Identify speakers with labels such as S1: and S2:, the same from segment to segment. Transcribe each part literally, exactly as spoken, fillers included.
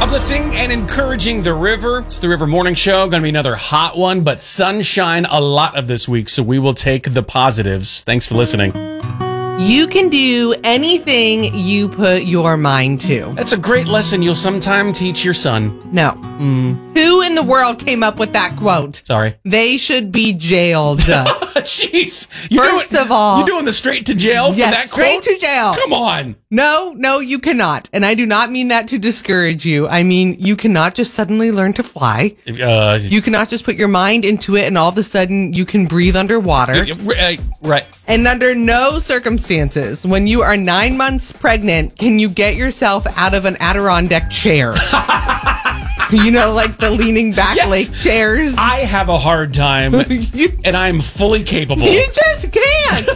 S1: Uplifting and encouraging the river. It's the River Morning Show. Going to be another hot one, but sunshine a lot of this week, so we will take the positives. Thanks for listening.
S2: You can do anything you put your mind to.
S1: That's a great lesson you'll sometime teach your son.
S2: No.
S1: Mm.
S2: Who in the world came up with that quote?
S1: Sorry.
S2: They should be jailed.
S1: Jeez.
S2: First
S1: doing,
S2: of all.
S1: You're doing the straight to jail for
S2: yes,
S1: that
S2: straight
S1: quote?
S2: to jail.
S1: Come on.
S2: No, no, you cannot. And I do not mean that to discourage you. I mean, you cannot just suddenly learn to fly.
S1: Uh,
S2: you cannot just put your mind into it and all of a sudden you can breathe underwater.
S1: Right. right.
S2: And under no circumstances, when you are nine months pregnant, can you get yourself out of an Adirondack chair. You know, like the leaning back
S1: yes.
S2: lake chairs.
S1: I have a hard time,
S2: you,
S1: and I'm fully capable.
S2: You just can't.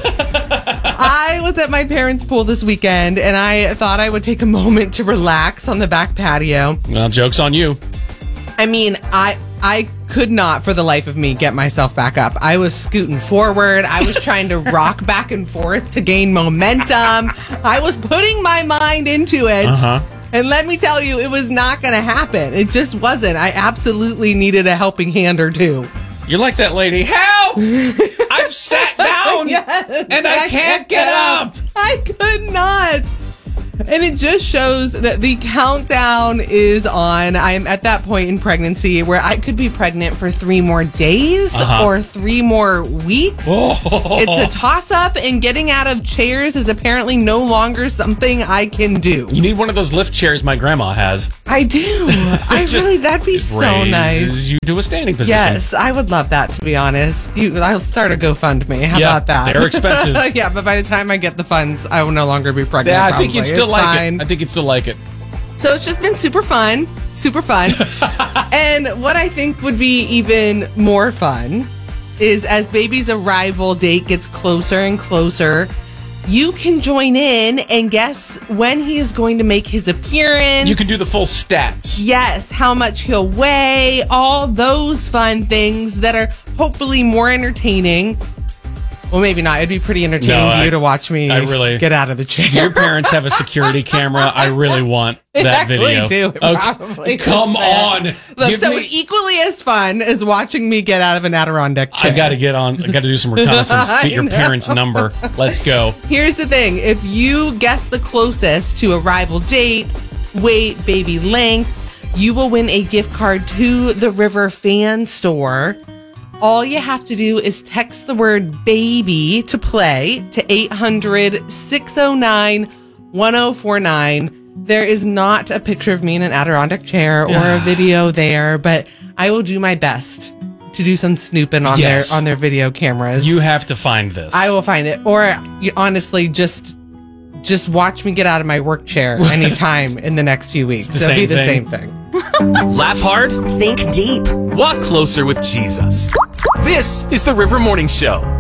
S2: I was at my parents' pool this weekend, and I thought I would take a moment to relax on the back patio.
S1: Well, joke's on you.
S2: I mean, I I could not, for the life of me, get myself back up. I was scooting forward. I was trying to rock back and forth to gain momentum. I was putting my mind into it.
S1: Uh-huh.
S2: And let me tell you, it was not going to happen. It just wasn't. I absolutely needed a helping hand or two.
S1: You're like that lady. Help! I've sat down
S2: yes,
S1: and I, I can't, can't get up. up.
S2: I could not. And it just shows that the countdown is on. I'm at that point in pregnancy where I could be pregnant for three more days uh-huh. or three more weeks.
S1: Oh.
S2: It's a toss-up, and getting out of chairs is apparently no longer something I can do.
S1: You need one of those lift chairs my grandma has.
S2: I do. I really, that'd be so nice.
S1: You do a standing position.
S2: Yes, I would love that, to be honest. You, I'll start a GoFundMe. How
S1: yeah,
S2: about that?
S1: They're expensive.
S2: Yeah, but by the time I get the funds, I will no longer be pregnant.
S1: Yeah, I
S2: probably.
S1: think you'd still
S2: it's
S1: like
S2: fine.
S1: it. I think you'd still like it.
S2: So it's just been super fun, super fun. And what I think would be even more fun is as baby's arrival date gets closer and closer, you can join in and guess when he is going to make his appearance.
S1: You can do the full stats.
S2: Yes, how much he'll weigh, all those fun things that are hopefully more entertaining. Well, maybe not. It'd be pretty entertaining
S1: no,
S2: for you
S1: I,
S2: to watch me
S1: I really,
S2: get out of the chair.
S1: Do your parents have a security camera? I really want
S2: they
S1: that
S2: actually
S1: video.
S2: Do.
S1: Okay.
S2: Probably
S1: Come on.
S2: Look,
S1: Give
S2: so
S1: me...
S2: equally as fun as watching me get out of an Adirondack chair.
S1: I got to get on. I got to do some reconnaissance. Get your
S2: know.
S1: parents' number. Let's go.
S2: Here's the thing. If you guess the closest to arrival date, weight, baby length, you will win a gift card to the River Fan Store. All you have to do is text the word baby to play to eight hundred, six oh nine, one oh four nine. There is not a picture of me in an Adirondack chair or a video there, but I will do my best to do some snooping on
S1: yes.
S2: their on their video cameras.
S1: You have to find this.
S2: I will find it. Or you, honestly, just just watch me get out of my work chair anytime in the next few weeks.
S1: It'll
S2: be the
S1: thing.
S2: same thing.
S3: Laugh hard, think deep, walk closer with Jesus. This is the River Morning Show.